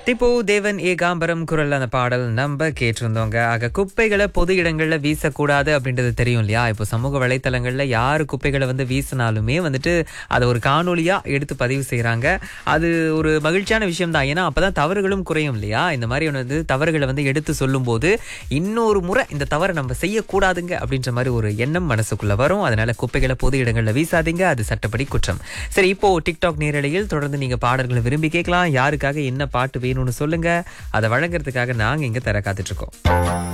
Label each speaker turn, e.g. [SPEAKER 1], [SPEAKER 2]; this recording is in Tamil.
[SPEAKER 1] திப்பு தேவன் ஏகாம்பரம் குரல் அந்த பாடல் நம்ம கேட்டிருந்தோங்க. ஆக குப்பைகளை பொது இடங்கள்ல வீசக்கூடாது அப்படின்றது தெரியும் இல்லையா? இப்போ சமூக வலைத்தளங்கள்ல யாரு குப்பைகளை வீசினாலுமே அதை ஒரு காணொலியா எடுத்து பதிவு செய்யறாங்க. அது ஒரு மகிழ்ச்சியான விஷயம் தான். ஏன்னா அப்பதான் தவறுகளும் குறையும் இல்லையா? இந்த மாதிரி தவறுகளை எடுத்து சொல்லும் போது இன்னொரு முறை இந்த தவறை நம்ம செய்யக்கூடாதுங்க அப்படின்ற மாதிரி ஒரு எண்ணம் மனசுக்குள்ள வரும். அதனால குப்பைகளை பொது இடங்கள்ல வீசாதீங்க, அது சட்டப்படி குற்றம். சரி, இப்போ டிக்டாக் நேரலையில் தொடர்ந்து நீங்க பாடல்களை விரும்பி கேட்கலாம். யாருக்காக என்ன பாட்டு வேணும்னு சொல்லுங்க. அதை வழங்குறதுக்காக நாங்க இங்க தர காத்துட்டு இருக்கோம்.